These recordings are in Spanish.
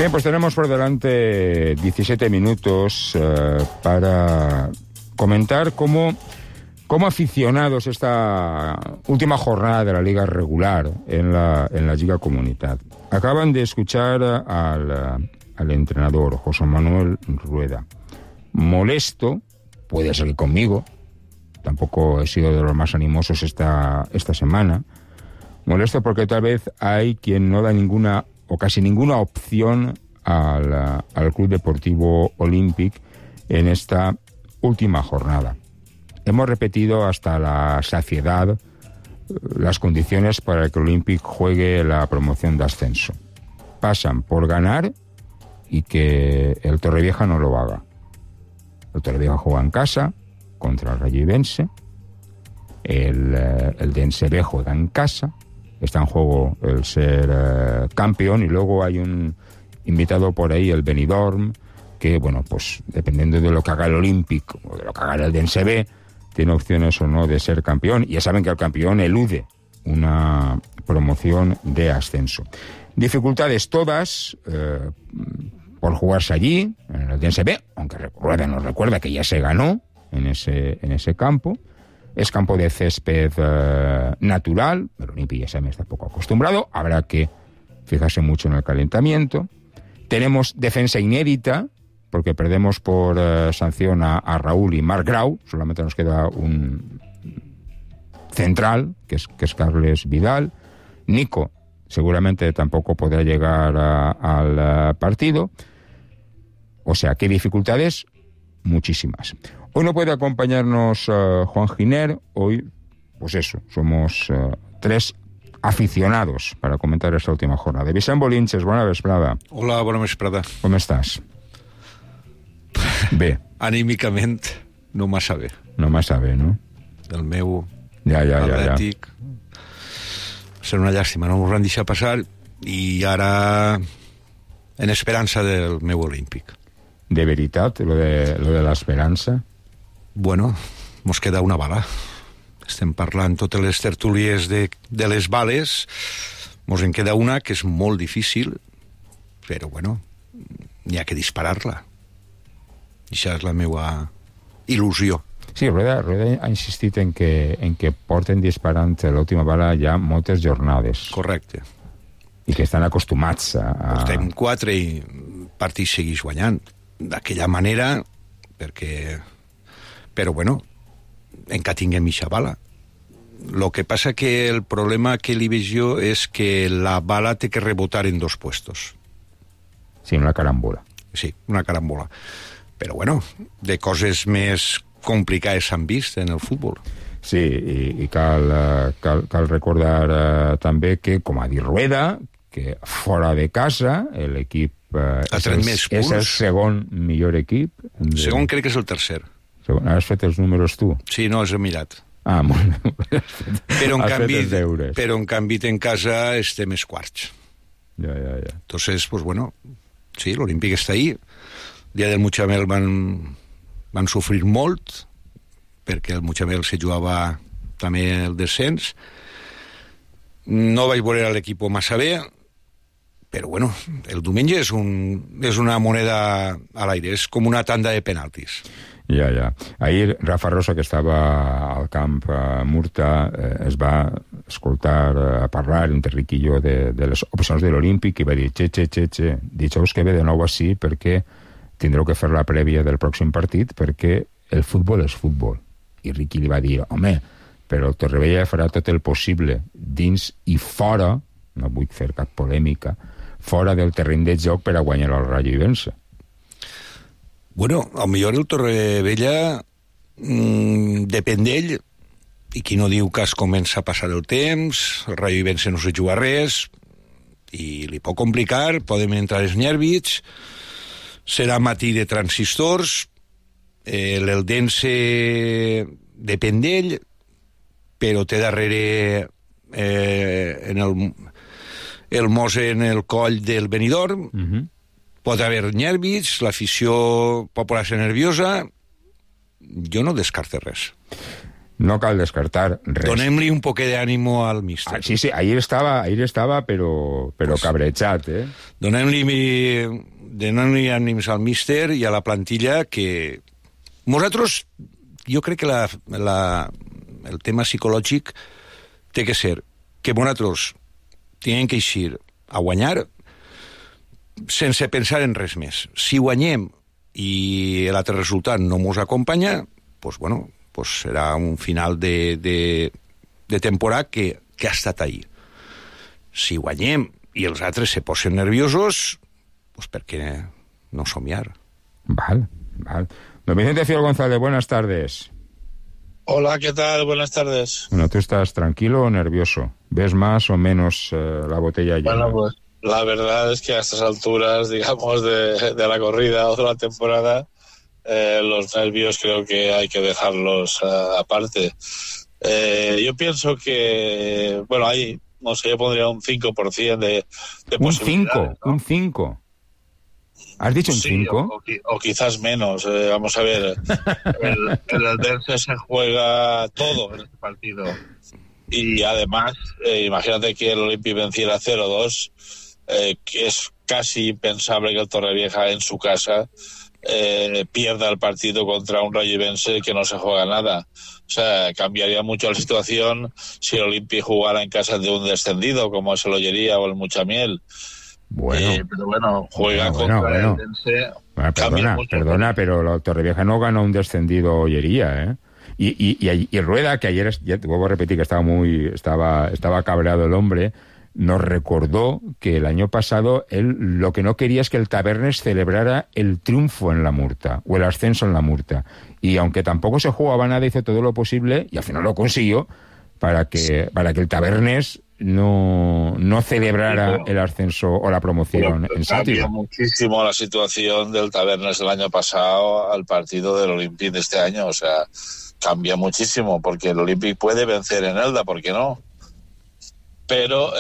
Bien, pues tenemos por delante 17 minutos para comentar cómo aficionados esta última jornada de la Liga regular en la Lliga Comunitat. Acaban de escuchar al entrenador, José Manuel Rueda. Molesto, puede ser que conmigo, tampoco he sido de los más animosos esta semana, molesto porque tal vez hay quien no da ninguna o casi ninguna opción al Club Deportivo Olímpic en esta última jornada. Hemos repetido hasta la saciedad las condiciones para que el Olímpic juegue la promoción de ascenso. Pasan por ganar y que el Torrevieja no lo haga. El Torrevieja juega en casa contra el Rayo Ibense. El Dense B juega en casa. Está en juego el ser campeón y luego hay un invitado por ahí, el Benidorm, que, bueno, pues dependiendo de lo que haga el Olímpic o de lo que haga el Dense B, tiene opciones o no de ser campeón. Y ya saben que el campeón elude una promoción de ascenso. Dificultades todas por jugarse allí, en el Dense B, aunque nos recuerda que ya se ganó en ese campo. Es campo de césped natural, el Olímpic ya saben, está poco acostumbrado, habrá que fijarse mucho en el calentamiento. Tenemos defensa inédita, porque perdemos por sanción a Raúl y Marc Grau, solamente nos queda un central, que es Carles Vidal. Nico seguramente tampoco podrá llegar al partido. O sea, ¿qué dificultades? Muchísimas. Hoy no puede acompañarnos Juan Giner. Hoy, pues eso, somos tres aficionados para comentar esta última jornada. Vicent Bolinches, bona vesprada. Hola, bona vesprada. Com estàs? Bé. Anímicament, no massa bé. No massa bé, no? El meu Ja. atlètic... Serà una llàstima, no m'ho han deixat passar i ara en esperança del meu olímpic. De veritat, lo de l'esperança? Bueno, mos queda una bala. Estem parlant totes les tertúlies de les bales. Mos en queda una que és molt difícil, però bueno, n'hi ha que disparar-la. Això és la meva il·lusió. Sí, Rueda ha insistit en que porten disparant l'última bala ja moltes jornades. Correcte. I que estan acostumats a... Portem 4 i partit segueix guanyant. D'aquella manera, perquè... Però, bueno, encara tinguem ixa bala. Lo que passa que el problema que li veig jo és que la bala té que rebotar en 2 puestos. Sí, una carambola. Sí, una carambola. Però, bueno, de coses més complicades s'han vist en el futbol. Sí, i cal recordar també que, com ha dit Rueda, que fora de casa l'equip és el segon millor equip. Segon crec que és el tercer. Has fet els números tu? Sí, no, els he mirat. Ah, molt bé. Però en canvi en casa estem més quarts. Ja. Entonces, pues bueno, sí, l'Olímpic està ahí. El dia del Mutxamel van sofrir molt, perquè el Mutxamel se jugava també el descens. No vaig veure l'equip massa bé, però bueno, el diumenge és una moneda a l'aire, és com una tanda de penaltis. Ja. Ahir Rafa Rosa, que estava al camp Murta, es va escoltar parlar entre Ric i jo de les opcions de l'Olímpic i va dir, che, dijous que ve de nou així perquè tindreu que fer la prèvia del pròxim partit perquè el futbol és futbol. I Riqui li va dir, home, però el Torrevella farà tot el possible dins i fora, no vull fer cap polèmica, fora del terreny de joc per a guanyar el Rayo Ibense. Bueno, a lo millor el Torrevella depèn d'ell, i qui no diu que es comença a passar el temps, el Rayo Ibense no se juga res, i li pot complicar, poden entrar els nervis, serà matí de transistors, l'Eldense depèn d'ell, però té darrere el Mose en el coll del Benidorm, pot haver nervis, l'afició pot posar-se nerviosa, jo no descarte res. No cal descartar res. Donem-li un poquet d'ànimo al míster. Sí, ahir estava però cabrejat, eh? Donem-li ànims al míster i a la plantilla, que nosaltres, jo crec que el tema psicològic té que ser que nosaltres tenim que eixir a guanyar sense pensar en res més. Si guanyem i l'altre resultat no mos acompanya, doncs, bueno, serà un final de temporada que ha estat ahir. Si guanyem i els altres se posen nerviosos, pues per què no somiar? Vale. Don Vicente Fiol González, buenas tardes. Hola, ¿qué tal? Buenas tardes. Bueno, ¿tú estás tranquilo o nervioso? ¿Ves más o menos la botella llena? Bueno, pues la verdad es que a estas alturas, digamos, de la corrida o de la temporada, los nervios creo que hay que dejarlos aparte. Yo pienso que, bueno, ahí, no sé, yo pondría un 5% de posibilidades. Un 5. ¿Has dicho un 5? O quizás menos. Vamos a ver, el Aldense se juega todo en este partido. Y además, imagínate que el Olympique venciera 0-2, que es casi impensable que el Torrevieja en su casa pierda el partido contra un Rayovense que no se juega nada. O sea, cambiaría mucho la situación si el Olympique jugara en casa de un descendido, como es el Ollería o el Muchamiel. Bueno, pero bueno, juega contra el Dense. Perdona, pero el Torrevieja no gana un descendido Ollería, ¿eh? Y Rueda, que ayer, ya te vuelvo a repetir que estaba cabreado el hombre, nos recordó que el año pasado él lo que no quería es que el Tabernes celebrara el triunfo en la Murta, o el ascenso en la Murta. Y aunque tampoco se jugaba nada, hizo todo lo posible, y al final lo consiguió, para que el Tabernes no celebrara el ascenso o la promoción en Sátiro. Cambió muchísimo la situación del Tabernes el año pasado al partido del Olympique de este año. O sea, cambia muchísimo, porque el Olympique puede vencer en Elda, ¿por qué no? Pero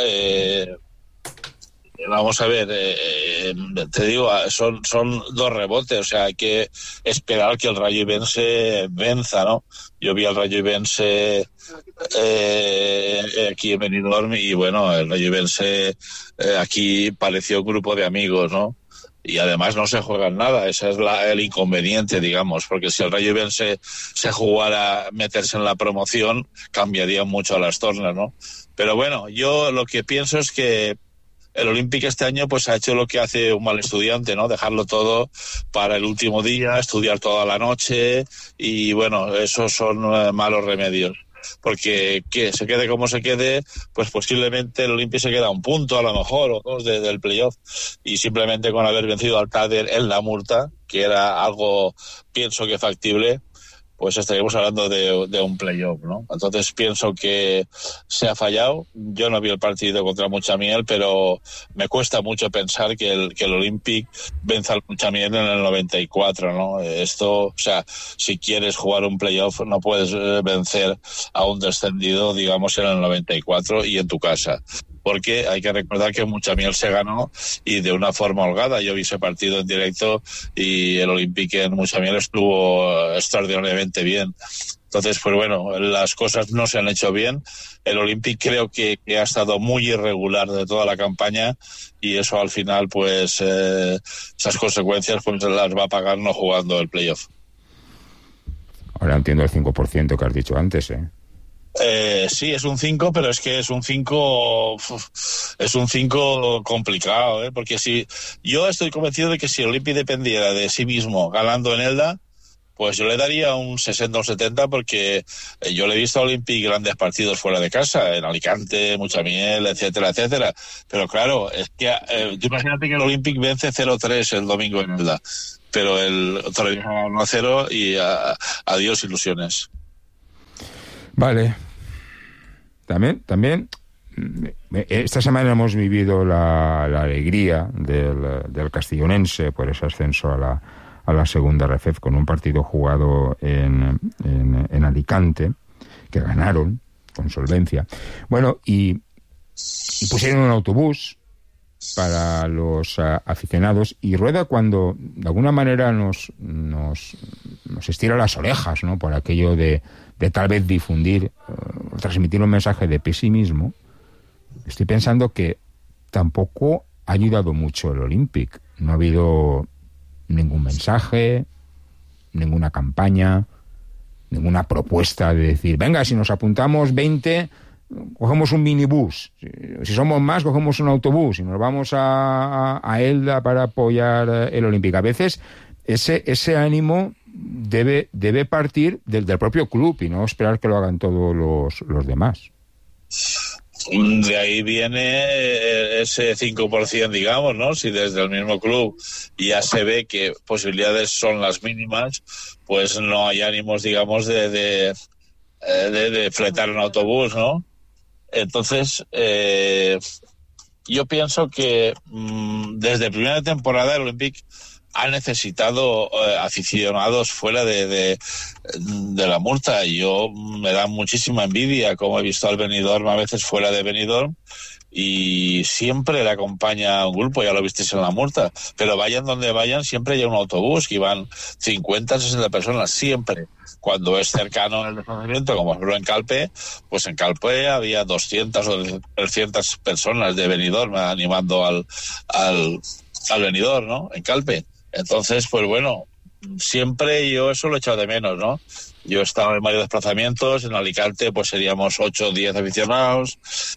vamos a ver, te digo, son 2 rebotes, o sea, hay que esperar que el Rayovense venza, ¿no? Yo vi al Rayovense aquí en Benidorm y bueno, el Rayovense aquí pareció un grupo de amigos, ¿no? Y además no se juegan nada, ese es el inconveniente, digamos, porque si el Rayovense se jugara meterse en la promoción, cambiaría mucho las tornas, ¿no? Pero bueno, yo lo que pienso es que el Olympique este año pues ha hecho lo que hace un mal estudiante, ¿no? Dejarlo todo para el último día, estudiar toda la noche y bueno, esos son malos remedios. Porque que se quede como se quede, pues posiblemente el Olympique se queda a un punto a lo mejor o 2 del playoff, y simplemente con haber vencido al Cáder en la Murta, que era algo, pienso que factible, pues estaríamos hablando de un playoff, ¿no? Entonces pienso que se ha fallado. Yo no vi el partido contra Muchamiel, pero me cuesta mucho pensar que el Olympique venza al Muchamiel en el 94, ¿no? Esto, o sea, si quieres jugar un playoff no puedes vencer a un descendido, digamos, en el 94 y en tu casa. Porque hay que recordar que Muchamiel se ganó y de una forma holgada. Yo vi ese partido en directo y el Olympique en Muchamiel estuvo extraordinariamente bien. Entonces, pues bueno, las cosas no se han hecho bien. El Olympique creo que ha estado muy irregular de toda la campaña y eso al final, pues, esas consecuencias pues las va a pagar no jugando el playoff. Ahora entiendo el 5% que has dicho antes, ¿eh? Sí, es un 5, pero es que es un 5 complicado, porque si yo estoy convencido de que si el Olympique dependiera de sí mismo ganando en Elda, pues yo le daría un 60 o 70, porque yo le he visto a Olympique grandes partidos fuera de casa, en Alicante, Muchamiel, etcétera, etcétera. Pero claro, es que tú imagínate que el Olympique vence 0-3 el domingo en Elda, pero el Torrevieja 1-0 y adiós ilusiones. Vale. También esta semana hemos vivido la alegría del castellonense por ese ascenso a la segunda RFEF con un partido jugado en Alicante, que ganaron con solvencia. Bueno, y pusieron un autobús para los aficionados, y Rueda, cuando de alguna manera nos estira las orejas, ¿no?, por aquello de tal vez difundir o transmitir un mensaje de pesimismo, estoy pensando que tampoco ha ayudado mucho el Olympic. No ha habido ningún mensaje, ninguna campaña, ninguna propuesta de decir, venga, si nos apuntamos 20, cogemos un minibús. Si somos más, cogemos un autobús y nos vamos a Elda para apoyar el Olympic. A veces ese ánimo debe partir del propio club y no esperar que lo hagan todos los demás. De ahí viene ese 5%, digamos, ¿no? Si desde el mismo club ya se ve que posibilidades son las mínimas, pues no hay ánimos, digamos, de fletar un autobús, ¿no? Entonces, yo pienso que desde primera temporada el Olympic ha necesitado aficionados fuera de la Murta. Yo me da muchísima envidia como he visto al Benidorm a veces fuera de Benidorm, y siempre le acompaña un grupo, ya lo visteis en la Murta, pero vayan donde vayan siempre hay un autobús que van 50, 60 personas, siempre. Cuando es cercano el desplazamiento, como por ejemplo en Calpe, pues en Calpe había 200 o 300 personas de Benidorm animando al Benidorm, ¿no?, en Calpe. Entonces, pues bueno, siempre yo eso lo he echado de menos, ¿no? Yo he estado en varios desplazamientos, en Alicante pues seríamos 8 o 10 aficionados,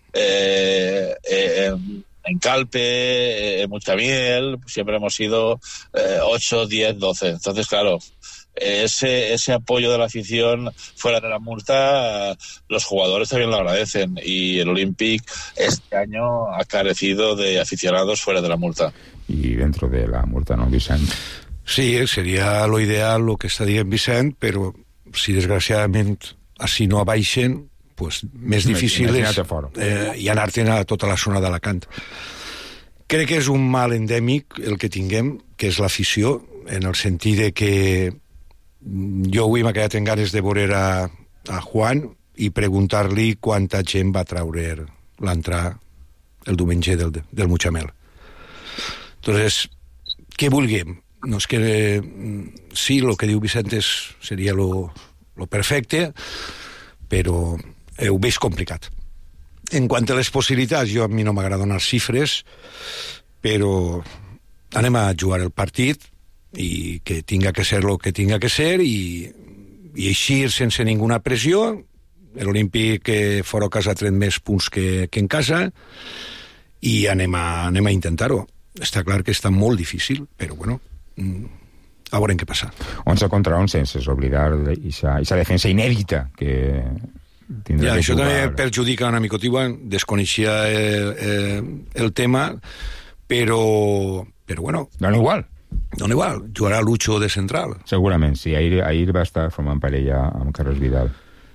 en Calpe, en Muchamiel, siempre hemos sido 8, 10, 12. Entonces, claro, ese apoyo de la afición fuera de la Murta, los jugadores también lo agradecen, y el Olympic este año ha carecido de aficionados fuera de la Murta. Y dentro de la Murta, ¿no, Vicent? Sí, seria lo ideal el que està dient Vicent, però si desgraciadament així no baixen, pues més difícil és i anar-te'n a tota la zona d'Alacant. Crec que és un mal endèmic el que tinguem, que és l'afició, en el sentit de que jo avui m'ha quedat en ganes de veure a Juan i preguntar-li quanta gent va treure l'entrada el diumenge del Mutxamel. Entonces, què vulguem? No és que sí, el que diu Vicent seria lo perfecte, però ho veig complicat. En quant a les possibilitats, a mi no m'agrada donar xifres, però anem a jugar el partit i que tinga que ser el que tinga que ser, i eixir sense ninguna pressió. L'Olímpic fora a casa tret més punts que en casa, i anem a intentar-ho. Està clar que està molt difícil, però bueno, a veure què passa. 11 contra 11, sense oblidar esa defensa inèdita que tindrà que això jugar. també perjudica una mica, desconeixia el tema, però bueno. Dona igual, jugarà Lucho de central. Segurament, sí, ahir va estar formant parella amb Carles Vidal.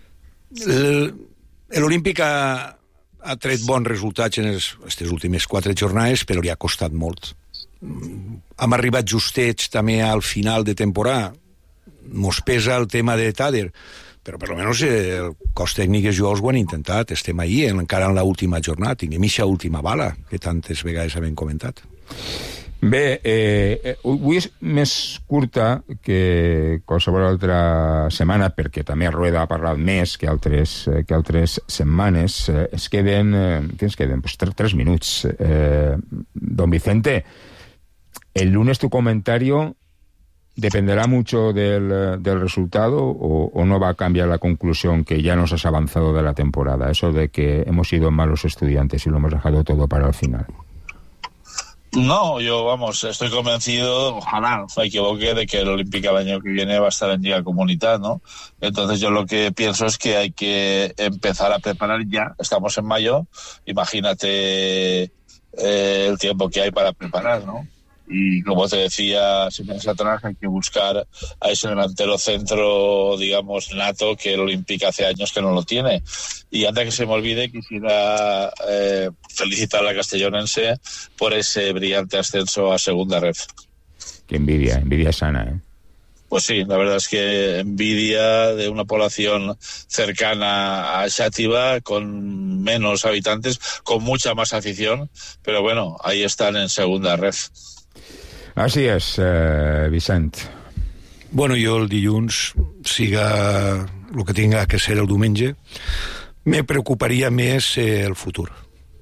L'Olímpic ha tret bons resultats en aquestes últimes 4 jornades, però li ha costat molt. Hem arribat justets també al final de temporada. Mos pesa el tema de Tàder, però per almenys el cos tècnic i els jugadors ho han intentat. Estem ahí, encara en l'última jornada. Tinguem eixa última bala, que tantes vegades hem comentat. Bé, avui és més curta que qualsevol altra setmana, perquè també Rueda ha parlat més que altres setmanes. Què ens queden? Pues 3 minuts. Don Vicente, el lunes tu comentario dependerá mucho del resultado, o no va a cambiar la conclusión que ya nos has avanzado de la temporada, eso de que hemos sido malos estudiantes y lo hemos dejado todo para el final. No, yo, estoy convencido, ojalá no me equivoque, de que el Olímpic el año que viene va a estar en Liga Comunidad, ¿no? Entonces yo lo que pienso es que hay que empezar a preparar ya. Estamos en mayo, imagínate el tiempo que hay para preparar, ¿no? Y como te decía, siempre atrás hay que buscar a ese delantero centro, digamos, nato, que el Olímpic hace años que no lo tiene. Y antes que se me olvide, quisiera felicitar a la Castellonense por ese brillante ascenso a segunda ref. Qué envidia sana, ¿eh? Pues sí, la verdad es que envidia de una población cercana a Xàtiva, con menos habitantes, con mucha más afición, pero bueno, ahí están en segunda red. Així és, Vicent. Bueno, jo el dilluns, siga el que tinga que ser el diumenge, me preocuparia més el futur.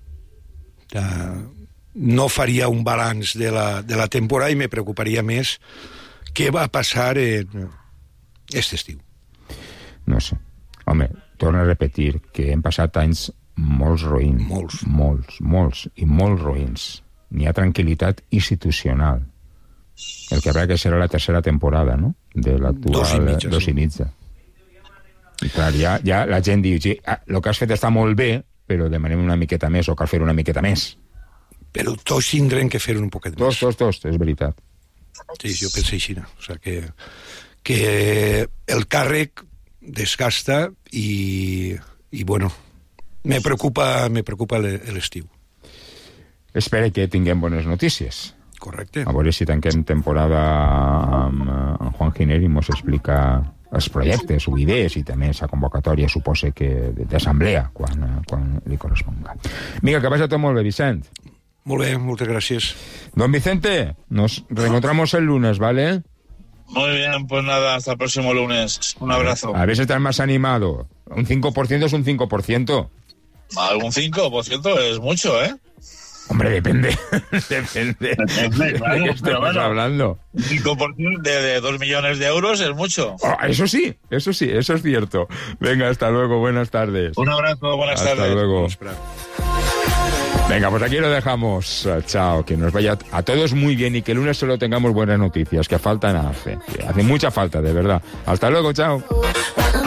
No faria un balanç de la temporada i me preocuparia més què va passar aquest estiu. No sé. Home, torno a repetir que hem passat anys molts roïns. Molts roïns. N'hi ha tranquil·litat institucional. El que haurà que serà la tercera temporada, no?, de l'actual 2 i mitja. I clar, ja la gent diu, sí, el que has fet està molt bé, però demanem una miqueta més, o cal fer una miqueta més. Però tots tindrem que fer un poquet més. Tots, és veritat. Sí, jo penso així. O sigui, que el càrrec desgasta i bueno, me preocupa l'estiu. Espero que tinguem bones notícies. Correcte. A veure si tanquem temporada amb Juan Giner i mos explica els projectes o idees i també la convocatòria, suposa que d'assemblea, quan li corresponga. Vinga, que vagi tot molt bé, Vicent. Molt bé, moltes gràcies. Don Vicente, nos reencontramos el lunes, ¿vale? Muy bien, pues nada, hasta el próximo lunes. Un abrazo. A ver si estás más animado. Un 5% es un 5%. ¿Algún 5% es mucho, eh? Hombre, depende. Depende, claro, de qué estamos hablando. 5% de 2 millones de euros es mucho. Oh, eso sí, eso es cierto. Venga, hasta luego, buenas tardes. Un abrazo, buenas tardes. Hasta luego. Venga, pues aquí lo dejamos. Chao, que nos vaya a todos muy bien y que el lunes solo tengamos buenas noticias, que faltan hace mucha falta, de verdad. Hasta luego, chao.